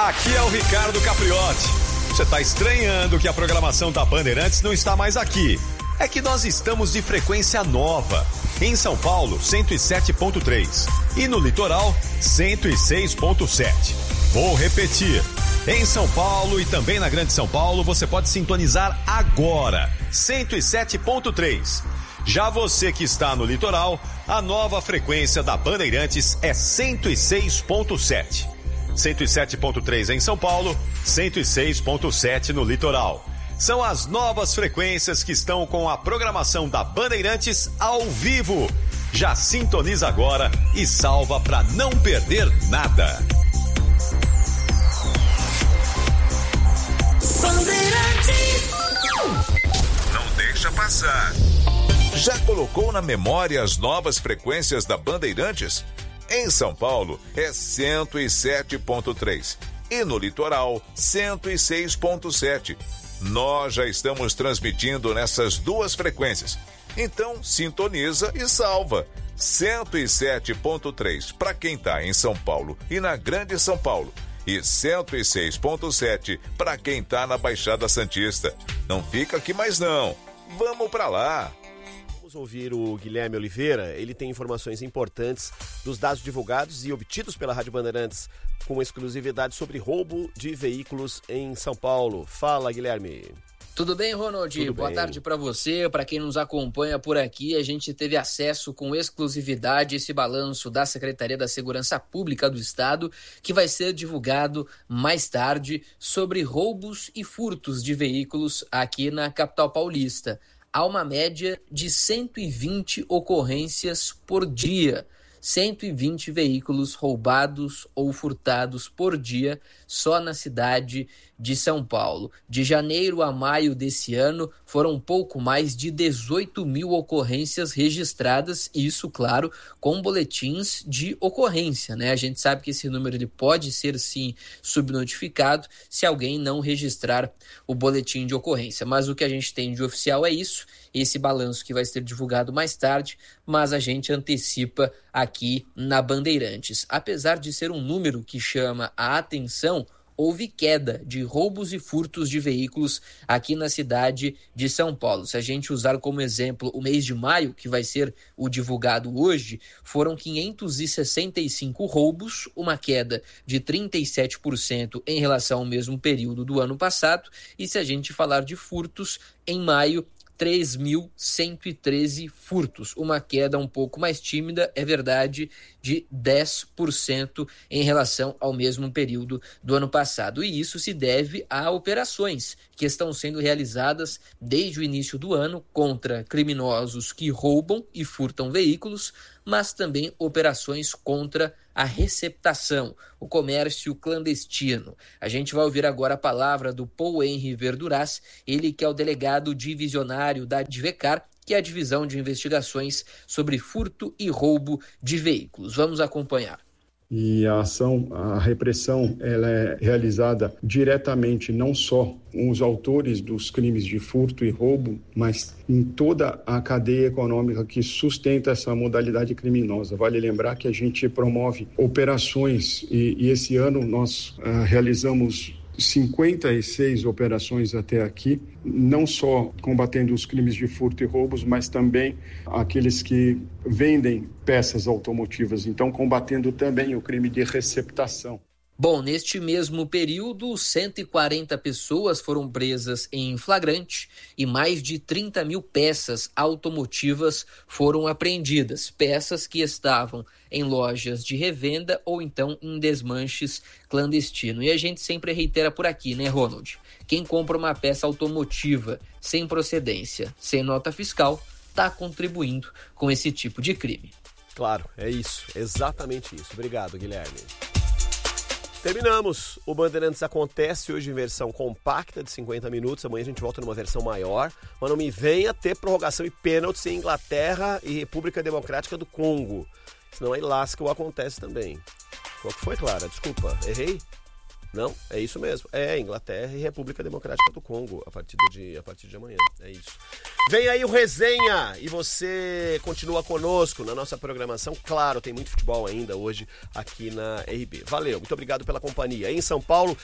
Aqui é o Ricardo Capriotti. Você está estranhando que a programação da Bandeirantes não está mais aqui. É que nós estamos de frequência nova. Em São Paulo, 107.3. E no litoral, 106.7. Vou repetir. Em São Paulo e também na Grande São Paulo, você pode sintonizar agora. 107.3. Já você que está no litoral, a nova frequência da Bandeirantes é 106.7. 107.3 em São Paulo, 106.7 no litoral. São as novas frequências que estão com a programação da Bandeirantes ao vivo. Já sintoniza agora e salva para não perder nada. Bandeirantes. Não deixa passar. Já colocou na memória as novas frequências da Bandeirantes? Em São Paulo é 107.3 e no litoral 106.7. Nós já estamos transmitindo nessas duas frequências. Então sintoniza e salva. 107.3 para quem está em São Paulo e na Grande São Paulo. E 106.7 para quem está na Baixada Santista. Não fica aqui mais não. Vamos para lá. Vamos ouvir o Guilherme Oliveira. Ele tem informações importantes dos dados divulgados e obtidos pela Rádio Bandeirantes com exclusividade sobre roubo de veículos em São Paulo. Fala, Guilherme. Tudo bem, Ronald? Boa tarde para você, para quem nos acompanha por aqui. A gente teve acesso com exclusividade a esse balanço da Secretaria da Segurança Pública do Estado, que vai ser divulgado mais tarde, sobre roubos e furtos de veículos aqui na capital paulista. Há uma média de 120 ocorrências por dia. 120 veículos roubados ou furtados por dia só na cidade de São Paulo. De janeiro a maio desse ano, foram pouco mais de 18 mil ocorrências registradas, isso, claro, com boletins de ocorrência, né? A gente sabe que esse número ele pode ser, sim, subnotificado se alguém não registrar o boletim de ocorrência. Mas o que a gente tem de oficial é isso, esse balanço que vai ser divulgado mais tarde, mas a gente antecipa aqui na Bandeirantes. Apesar de ser um número que chama a atenção, houve queda de roubos e furtos de veículos aqui na cidade de São Paulo. Se a gente usar como exemplo o mês de maio, que vai ser o divulgado hoje, foram 565 roubos, uma queda de 37% em relação ao mesmo período do ano passado. E se a gente falar de furtos, em maio, 3.113 furtos, uma queda um pouco mais tímida, é verdade, de 10% em relação ao mesmo período do ano passado. E isso se deve a operações que estão sendo realizadas desde o início do ano contra criminosos que roubam e furtam veículos, mas também operações contra a receptação, o comércio clandestino. A gente vai ouvir agora a palavra do Paul Henri Verduras, ele que é o delegado divisionário da DIVECAR, que é a Divisão de Investigações sobre Furto e Roubo de Veículos. Vamos acompanhar. E a repressão, ela é realizada diretamente não só com os autores dos crimes de furto e roubo, mas em toda a cadeia econômica que sustenta essa modalidade criminosa. Vale lembrar que a gente promove operações e esse ano nós realizamos 56 operações até aqui, não só combatendo os crimes de furto e roubos, mas também aqueles que vendem peças automotivas, então combatendo também o crime de receptação. Bom, neste mesmo período, 140 pessoas foram presas em flagrante e mais de 30 mil peças automotivas foram apreendidas. Peças que estavam em lojas de revenda ou então em desmanches clandestinos. E a gente sempre reitera por aqui, né, Ronald? Quem compra uma peça automotiva sem procedência, sem nota fiscal, está contribuindo com esse tipo de crime. Claro, é isso, exatamente isso. Obrigado, Guilherme. Terminamos. O Bandeirantes acontece hoje em versão compacta de 50 minutos. Amanhã a gente volta numa versão maior. Mas não me venha ter prorrogação e pênaltis em Inglaterra e República Democrática do Congo. Senão aí lasca o acontece também. Qual que foi, Clara? Desculpa, errei? Não? É isso mesmo. É Inglaterra e República Democrática do Congo a partir de amanhã. É isso. Vem aí o Resenha e você continua conosco na nossa programação. Claro, tem muito futebol ainda hoje aqui na RB. Valeu, muito obrigado pela companhia. Em São Paulo,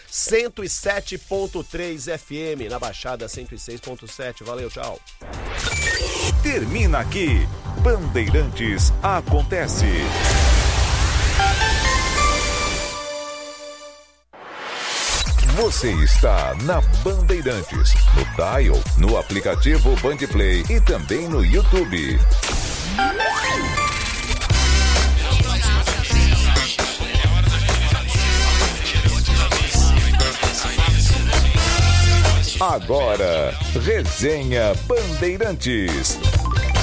107.3 FM, na Baixada 106.7. Valeu, tchau. Termina aqui. Bandeirantes Acontece. Você está na Bandeirantes, no Dial, no aplicativo Bandplay e também no YouTube. Agora, Resenha Bandeirantes.